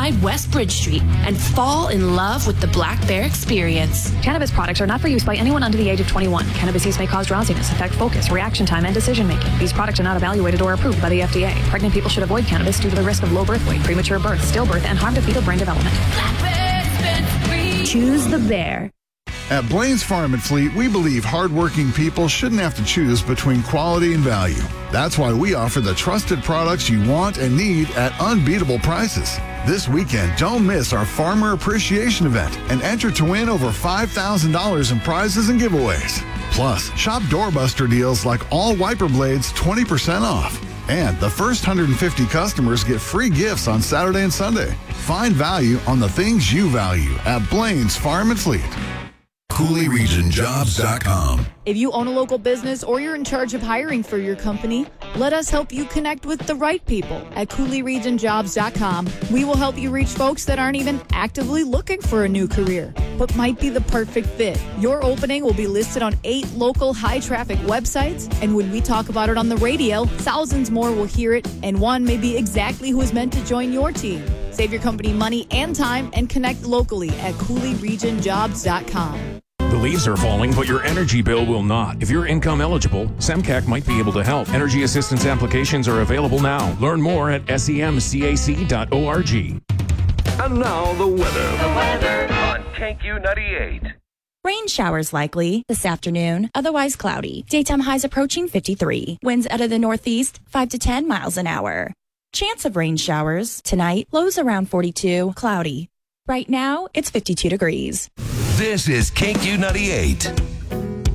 325 West Bridge Street and fall in love with the Black Bear experience. Cannabis products are not for use by anyone under the age of 21. Cannabis use may cause drowsiness, affect focus, reaction time, and decision making. These products are not evaluated or approved by the FDA. Pregnant people should avoid cannabis due to the risk of low birth weight, premature birth, stillbirth, and harm to fetal brain development. Choose the bear. At Blaine's Farm and Fleet, we believe hardworking people shouldn't have to choose between quality and value. That's why we offer the trusted products you want and need at unbeatable prices. This weekend, don't miss our Farmer Appreciation Event and enter to win over $5,000 in prizes and giveaways. Plus, shop doorbuster deals like all wiper blades 20% off. And the first 150 customers get free gifts on Saturday and Sunday. Find value on the things you value at Blaine's Farm and Fleet. CooleyRegionJobs.com. If you own a local business or you're in charge of hiring for your company, let us help you connect with the right people at CooleyRegionJobs.com. We will help you reach folks that aren't even actively looking for a new career, but might be the perfect fit. Your opening will be listed on 8 local high-traffic websites, and when we talk about it on the radio, thousands more will hear it, and one may be exactly who is meant to join your team. Save your company money and time and connect locally at CooleyRegionJobs.com. The leaves are falling, but your energy bill will not. If you're income eligible, SEMCAC might be able to help. Energy assistance applications are available now. Learn more at semcac.org. And now the weather. On KQ98. Rain showers likely this afternoon, otherwise cloudy. Daytime highs approaching 53. Winds out of the northeast, 5 to 10 miles an hour. Chance of rain showers tonight, lows around 42, cloudy. Right now, it's 52 degrees. This is KQ98.